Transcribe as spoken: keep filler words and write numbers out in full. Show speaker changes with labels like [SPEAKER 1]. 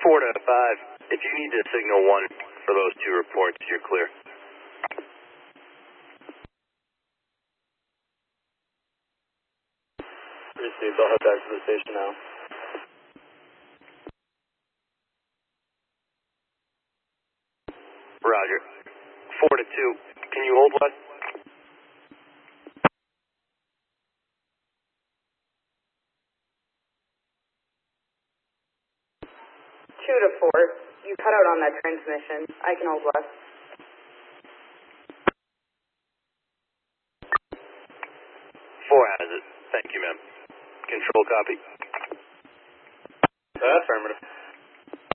[SPEAKER 1] Four to five. If you need to signal one for those two reports, you're clear.
[SPEAKER 2] Received. I'll head back to the station now.
[SPEAKER 1] Roger. Four to two. Can you hold one?
[SPEAKER 3] Two to four. You cut out on that transmission. I can hold West.
[SPEAKER 1] Four has it. Thank you, ma'am. Control copy.
[SPEAKER 2] Uh, affirmative.